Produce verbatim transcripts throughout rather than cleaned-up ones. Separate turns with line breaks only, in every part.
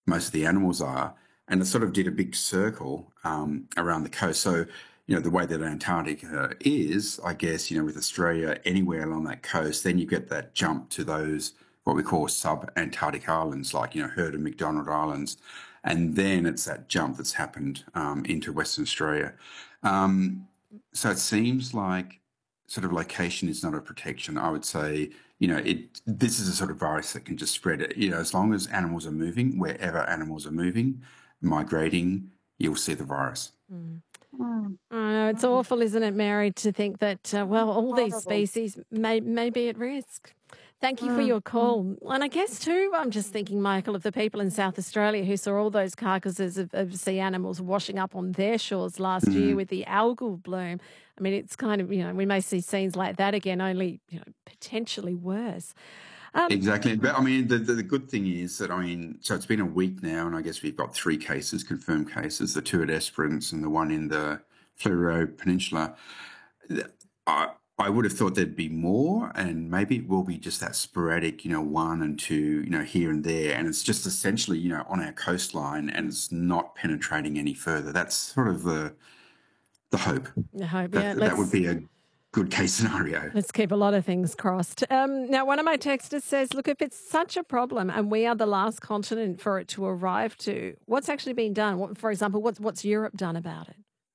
most of the animals are, and it sort of did a big circle um, around the coast. So, you know, the way that Antarctica is, I guess, you know, with Australia anywhere along that coast, then you get that jump to those what we call sub-Antarctic islands, like, you know, Heard and McDonald Islands. And then it's that jump that's happened um, into Western Australia. Um, so it seems like sort of location is not a protection. I would say, you know, it this is a sort of virus that can just spread it. You know, as long as animals are moving, wherever animals are moving, migrating, you'll see the virus.
Mm.
Mm.
I know, it's awful, isn't it, Mary, to think that, uh, well, all these
Horrible.
species may, may be at risk. Thank you for
Mm.
your
Mm.
call. And I guess, too, I'm just thinking, Michael, of the people in South Australia who saw all those carcasses of, of sea animals washing up on their shores last year
Mm.
with the algal bloom. I mean, it's kind of, you know, we may see scenes like that again, only, you know, potentially worse. Um,
Exactly. But I mean, the, the, the good thing is that, I mean, so it's been a week now, and I guess we've got three cases, confirmed cases, the two at Esperance and the one in the Fleurieu Peninsula. I, I would have thought there'd be more, and maybe it will be just that sporadic, you know, one and two, you know, here and there. And it's just essentially, you know, on our coastline, and it's not penetrating any further. That's sort of the the hope.
I hope,
That
yeah,
that would
let's
be a good case scenario.
let's keep a lot of things crossed. Um, now, one of my texters says, look, if it's such a problem and we are the last continent for it to arrive to, what's actually been done? What, for example, what's what's Europe done about it?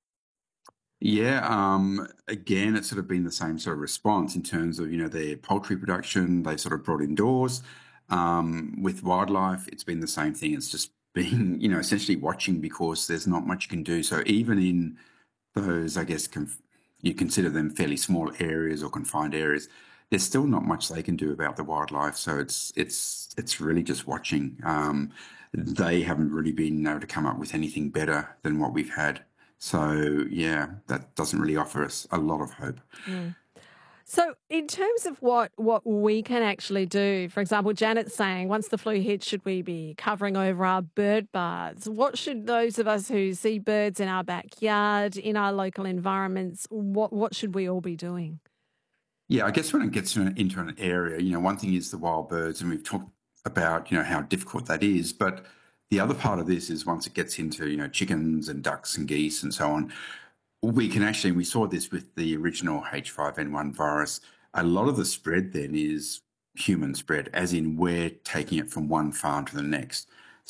Yeah, um, again, it's sort of been the same sort of response in terms of, you know, their poultry production, they sort of brought indoors. Um, with wildlife, it's been the same thing. It's just been, you know, essentially watching because there's not much you can do. So even in those, I guess, conf- you consider them fairly small areas or confined areas, there's still not much they can do about the wildlife. So it's it's it's really just watching. Um, they haven't really been able to come up with anything better than what we've had. So yeah, that doesn't really offer us a lot of hope.
Mm. So, in terms of what, what we can actually do, for example, Janet's saying once the flu hits, should we be covering over our bird baths? What should those of us who see birds in our backyard, in our local environments, what, what should we all be doing?
Yeah, I guess when it gets to an, into an area, you know, one thing is the wild birds, and we've talked about, you know, how difficult that is. But the other part of this is once it gets into, you know, chickens and ducks and geese and so on, we can actually, we saw this with the original H five N one virus. A lot of the spread then is human spread, as in we're taking it from one farm to the next.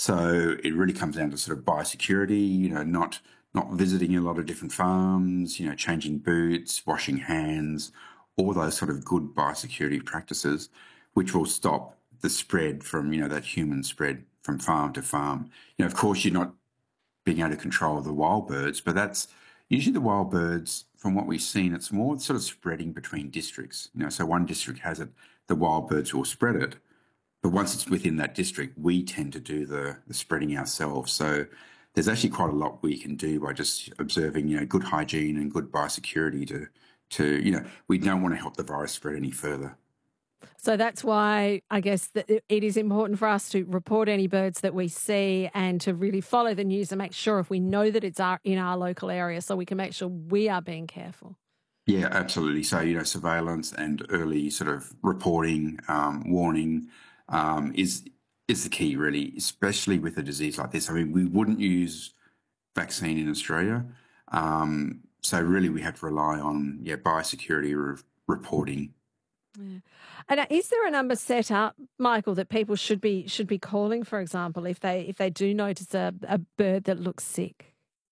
So it really comes down to sort of biosecurity, you know, not not visiting a lot of different farms, you know, changing boots, washing hands, all those sort of good biosecurity practices, which will stop the spread from, you know, that human spread from farm to farm. You know, of course, you're not being able to control the wild birds, but that's usually the wild birds, from what we've seen, it's more sort of spreading between districts. You know, so one district has it, the wild birds will spread it. But once it's within that district, we tend to do the, the spreading ourselves. So there's actually quite a lot we can do by just observing, you know, good hygiene and good biosecurity to, to, you know, we don't want to help the virus spread any further.
So that's why I guess that it is important for us to report any birds that we see and to really follow the news and make sure if we know that it's our, in our local area, so we can make sure we are being careful.
Yeah, absolutely. So, you know, surveillance and early sort of reporting, um, warning um, is is the key, really, especially with a disease like this. I mean, we wouldn't use vaccine in Australia. Um, so really we have to rely on, yeah, biosecurity re- reporting.
Yeah. And uh, is there a number set up, Michael, that people should be should be calling, for example, if they if they do notice a, a bird that looks sick?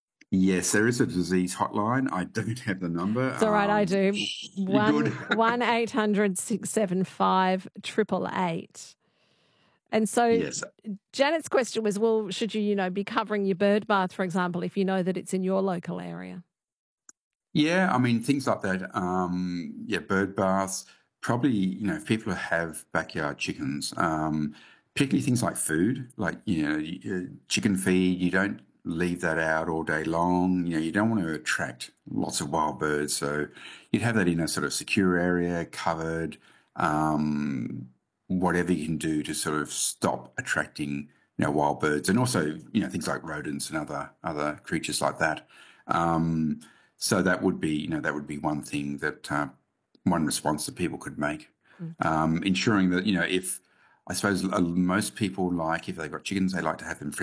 Yes, there is a disease hotline. I don't have the number.
It's all right, I
Um,
do.
you're
One
good.
one eight hundred six seven five triple eight. And so
Yes.
Janet's question was, well, should you, you know, be covering your bird bath, for example, if you know that it's in your local area?
Yeah, I mean, things like that. Um, yeah, bird baths. Probably, you know, if people have backyard chickens, um, particularly things like food, like, you know, y- uh, chicken feed, you don't leave that out all day long. You know, you don't want to attract lots of wild birds. So you'd have that in a sort of secure area, covered, um, whatever you can do to sort of stop attracting, you know, wild birds, and also, you know, things like rodents and other other creatures like that. Um, so that would be, you know, that would be one thing that uh, one response that people could make.
Mm.
Um, ensuring that, you know, if I suppose uh, most people like, if they've got chickens, they like to have them